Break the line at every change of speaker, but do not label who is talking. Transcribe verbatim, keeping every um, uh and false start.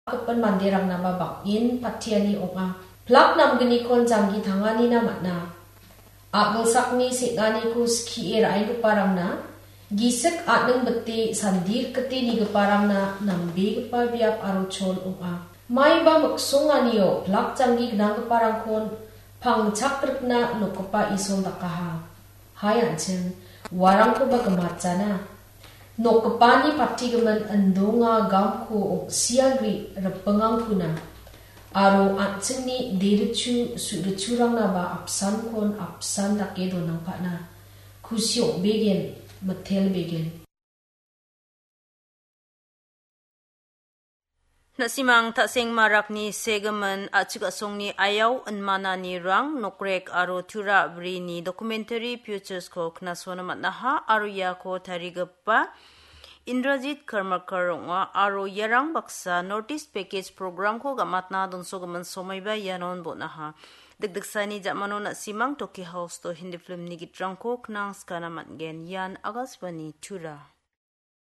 kapan mandirang nama bakin patiani onga plak nam geni kon jamgi thangani na matna abul sakni sikani ku ski erai ku paramna gisek adeng beti sandir keti ni geparamna nambe gepa biap aruchol onga mai ba maksungani plak jamgi gnang geparang kon pang chakrikna nokpa isol dakaha hayan chen warang ko ba gamachana nokpani pati gaman andonga gamko siagri rapangang kuna aro atchini deruchu suruchurang na ba apsan kon apsan dake do nang pana khusyo begen mathel begen
nasimang taseng marak ni segaman achuk asong ni ayaw anmana ni rang nokrek aro tura bri ni documentary futures ko knaswana matnaha aro ya ko tarigapa Indrajit Karmakar nga aro yarang baksa notice package program ko gamatna donso gaman somaiba yanon bonaha dagdagsani jamano na simang Toki House to hindi film ni gitrang ko knang skana matgen yan agaswani tura